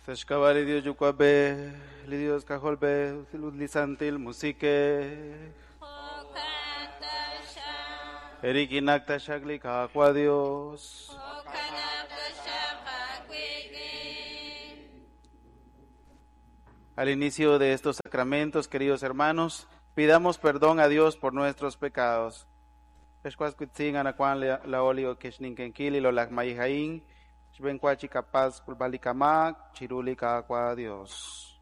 Tashkabari Dios Yukabe, Lidios Kajolbe, Lisantil Musique, Erikinakta Shagli Kakwa Dios. Al inicio de estos sacramentos, queridos hermanos, pidamos perdón a Dios por nuestros pecados. Pescuascuitzin anacuan la olio keshninkenkili lo lakmaihain, shbencuachi capaz pulbalicamac, chiruli kakwa Dios.